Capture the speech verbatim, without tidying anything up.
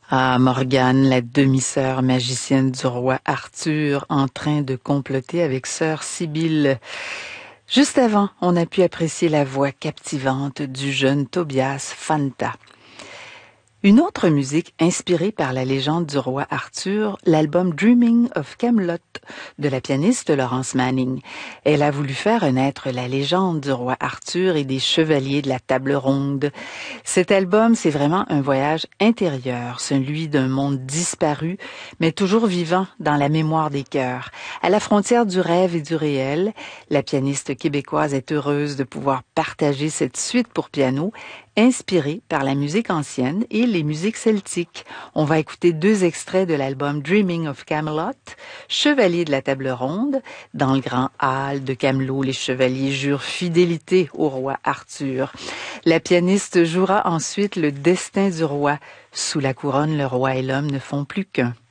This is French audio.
Ah, Morgane, la demi-sœur magicienne du roi Arthur, en train de comploter avec sœur Sibylle. Juste avant, on a pu apprécier la voix captivante du jeune Tobias Fanta. Une autre musique inspirée par la légende du roi Arthur, l'album Dreaming of Camelot de la pianiste Laurence Manning. Elle a voulu faire renaître la légende du roi Arthur et des chevaliers de la table ronde. Cet album, c'est vraiment un voyage intérieur, celui d'un monde disparu, mais toujours vivant dans la mémoire des cœurs. À la frontière du rêve et du réel, la pianiste québécoise est heureuse de pouvoir partager cette suite pour piano inspirée par la musique ancienne et les musiques celtiques. On va écouter deux extraits de l'album Dreaming of Camelot, Chevalier de la table ronde. Dans le grand hall de Camelot, les chevaliers jurent fidélité au roi Arthur. La pianiste jouera ensuite le destin du roi. Sous la couronne, le roi et l'homme ne font plus qu'un.